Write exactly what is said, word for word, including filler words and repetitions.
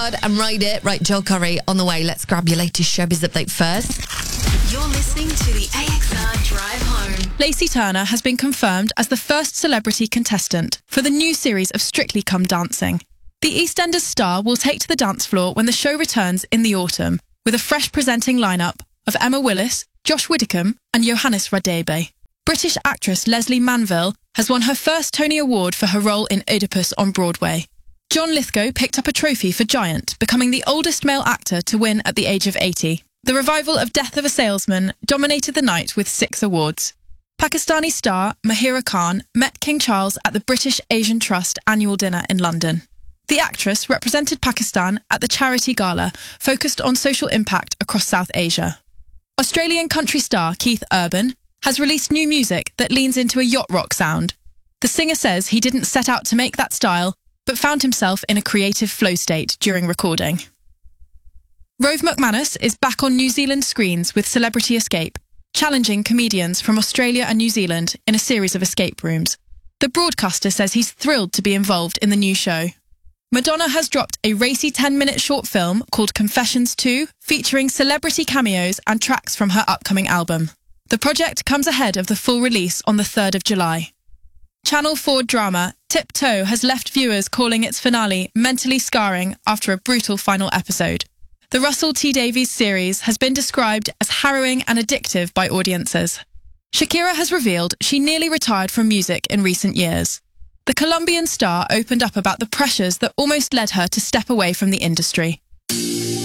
And ride it. Right, Joel Curry on the way. Let's grab your latest showbiz update first. You're listening to the A X R Drive Home. Lacey Turner has been confirmed as the first celebrity contestant for the new series of Strictly Come Dancing. The EastEnders star will take to the dance floor when the show returns in the autumn, with a fresh presenting lineup of Emma Willis, Josh Widdicombe and Johannes Radebe. British actress Leslie Manville has won her first Tony Award for her role in Oedipus on Broadway. John Lithgow picked up a trophy for Giant, becoming the oldest male actor to win at the age of eighty. The revival of Death of a Salesman dominated the night with six awards. Pakistani star Mahira Khan met King Charles at the British Asian Trust annual dinner in London. The actress represented Pakistan at the charity gala, focused on social impact across South Asia. Australian country star Keith Urban has released new music that leans into a yacht rock sound. The singer says he didn't set out to make that style, but found himself in a creative flow state during recording. Rove McManus is back on New Zealand screens with Celebrity Escape, challenging comedians from Australia and New Zealand in a series of escape rooms. The broadcaster says he's thrilled to be involved in the new show. Madonna has dropped a racy ten-minute short film called Confessions two, featuring celebrity cameos and tracks from her upcoming album. The project comes ahead of the full release on the third of July. Channel four drama Tiptoe has left viewers calling its finale mentally scarring after a brutal final episode. The Russell T Davies series has been described as harrowing and addictive by audiences. Shakira has revealed she nearly retired from music in recent years. The Colombian star opened up about the pressures that almost led her to step away from the industry.